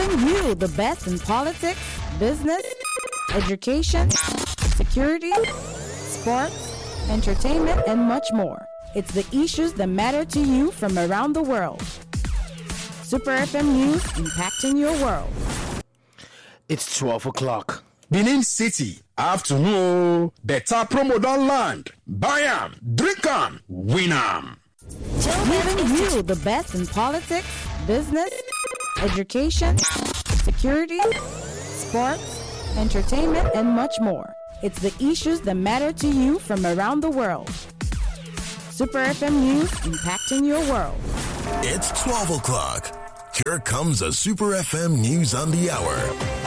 Giving you the best in politics, business, education, security, sports, entertainment, and much more. It's the issues that matter to you from around the world. Super FM News, impacting your world. It's 12 o'clock. Benin City, afternoon. Better promo don't land. Buy 'em, drink 'em, win 'em. Giving you the best in politics, business, education, security, sports, entertainment, and much more. It's the issues that matter to you from around the world. Super FM News, impacting your world. It's 12 o'clock. Here comes a Super FM News on the Hour.